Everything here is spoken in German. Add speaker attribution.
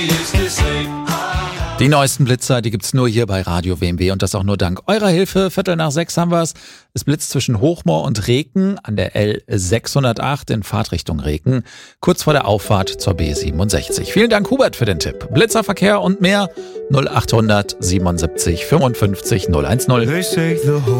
Speaker 1: Die neuesten Blitzer, die gibt's nur hier bei Radio WMW und das auch nur dank eurer Hilfe. 5:45 haben wir's. Es blitzt zwischen Hochmoor und Reken an der L608 in Fahrtrichtung Reken, kurz vor der Auffahrt zur B67. Vielen Dank, Hubert, für den Tipp. Blitzerverkehr und mehr 0800 77 55 010.